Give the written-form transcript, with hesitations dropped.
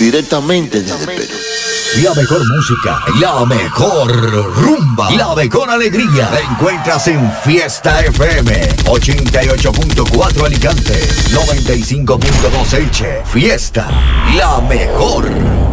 directamente desde Perú. La mejor música, la mejor rumba, la mejor alegría la encuentras en Fiesta FM 88.4 Alicante, 95.2 Elche. Fiesta, la mejor.